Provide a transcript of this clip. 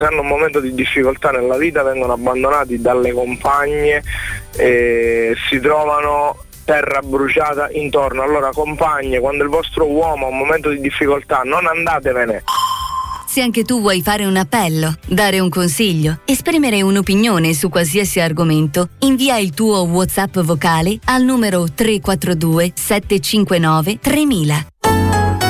Se hanno un momento di difficoltà nella vita vengono abbandonati dalle compagne e si trovano terra bruciata intorno. Allora compagne, quando il vostro uomo ha un momento di difficoltà non andatevene. Se anche tu vuoi fare un appello, dare un consiglio, esprimere un'opinione su qualsiasi argomento, invia il tuo WhatsApp vocale al numero 342 759 3000.